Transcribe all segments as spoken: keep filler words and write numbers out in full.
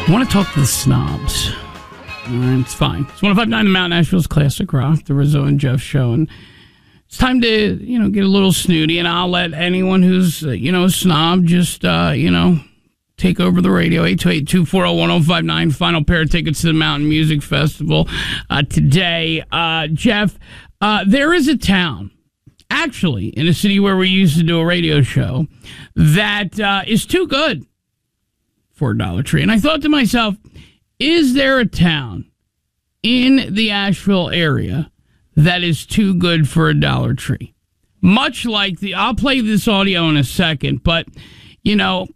I want to talk to the snobs. Uh, it's fine. It's one oh five point nine The Mount, Nashville's Classic Rock, the Rizzo and Jeff show. And it's time to, you know, get a little snooty, and I'll let anyone who's, uh, you know, a snob just, uh, you know, take over the radio. eight two eight, two four zero, one zero five nine. Final pair of tickets to the Mountain Music Festival uh, today. Uh, Jeff, uh, there is a town, actually, in a city where we used to do a radio show, that uh, is too good for a Dollar Tree. And I thought to myself, is there a town in the Asheville area that is too good for a Dollar Tree? Much like the, I'll play this audio in a second, but, you know,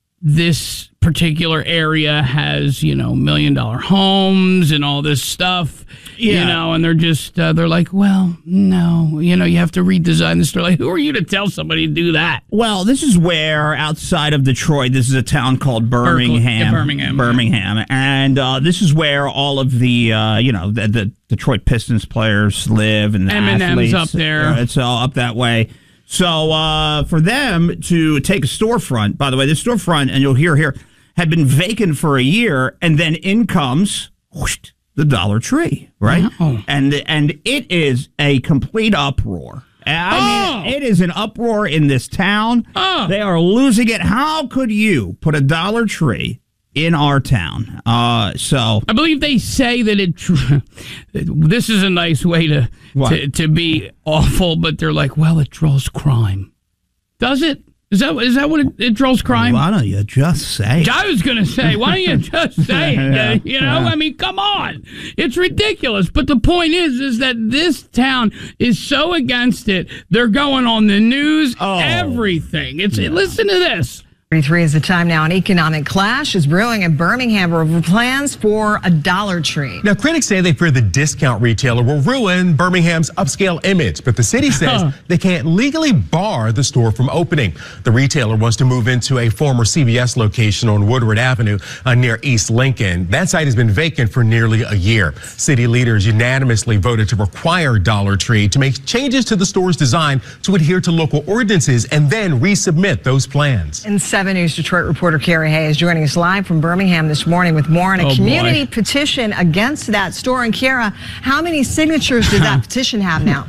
this particular area has, you know, million dollar homes and all this stuff, yeah. you know, and they're just, uh, they're like, well, no, you know, you have to redesign the store. Like, who are you to tell somebody to do that? Well, this is where, outside of Detroit, this is a town called Birmingham. Yeah, Birmingham. Birmingham. Yeah. And uh, this is where all of the, uh, you know, the, the Detroit Pistons players live and the M and M's athletes. up there. Uh, it's all up that way. So uh, for them to take a storefront, by the way, this storefront, and you'll hear here, had been vacant for a year, and then in comes whoosh, the Dollar Tree, right? Oh. And and it is a complete uproar. I oh. mean, it is an uproar in this town. Oh. They are losing it. How could you put a Dollar Tree in our town? Uh, so I believe they say that it. Tr- this is a nice way to, to to be awful, but they're like, well, it draws crime. Does it? Is that is that what it, it draws crime? Why don't you just say it? I was going to say, why don't you just say it? You know, I mean, come on. It's ridiculous. But the point is, is that this town is so against it. They're going on the news, oh. everything. It's yeah. Listen to this. thirty-three is the time now. An economic clash is brewing in Birmingham over plans for a Dollar Tree. Now, critics say they fear the discount retailer will ruin Birmingham's upscale image, but the city says they can't legally bar the store from opening. The retailer wants to move into a former C V S location on Woodward Avenue uh, near East Lincoln. That site has been vacant for nearly a year. City leaders unanimously voted to require Dollar Tree to make changes to the store's design to adhere to local ordinances and then resubmit those plans. And seven News Detroit reporter Carrie Hayes joining us live from Birmingham this morning with more on a oh community boy. petition against that store. And Kara, how many signatures does that petition have now?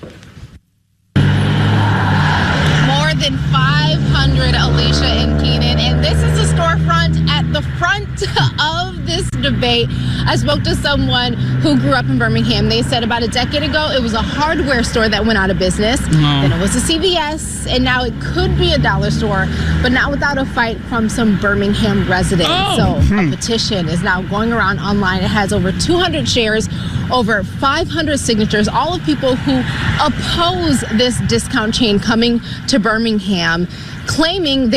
More than five hundred, Alicia and Keenan. And this is a storefront at the front of this debate. I spoke to someone who grew up in Birmingham. They said about a decade ago, it was a hardware store that went out of business. Oh. Then it was a C V S, and now it could be a dollar store, but not without a fight from some Birmingham residents. Oh. So a petition is now going around online. It has over two hundred shares, over five hundred signatures, all of people who oppose this discount chain coming to Birmingham, claiming